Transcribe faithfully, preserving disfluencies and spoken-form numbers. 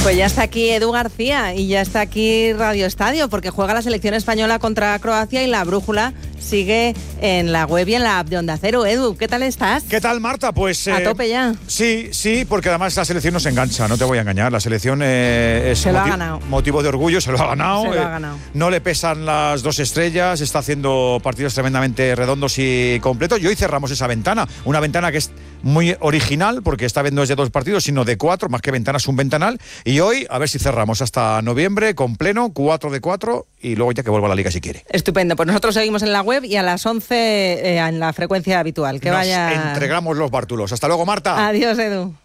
Pues ya está aquí Edu García y ya está aquí Radio Estadio, porque juega la selección española contra Croacia y la brújula sigue en la web y en la app de Onda Cero. Edu, ¿qué tal estás? ¿Qué tal, Marta? Pues... A eh, tope ya. Sí, sí, porque además la selección nos engancha, no te voy a engañar. La selección eh, es se lo moti- ha ganado. motivo de orgullo, se lo ha ganado. Se lo eh, ha ganado. No le pesan las dos estrellas, está haciendo partidos tremendamente redondos y completos. Y hoy cerramos esa ventana, una ventana que es muy original, porque esta vez no es de dos partidos, sino de cuatro, más que ventanas, un ventanal. Y hoy, a ver si cerramos hasta noviembre con pleno, cuatro de cuatro, y luego ya que vuelva a la Liga si quiere. Estupendo, pues nosotros seguimos en la web y a las once eh, en la frecuencia habitual. Que Nos vaya... entregamos los bártulos. Hasta luego, Marta. Adiós, Edu.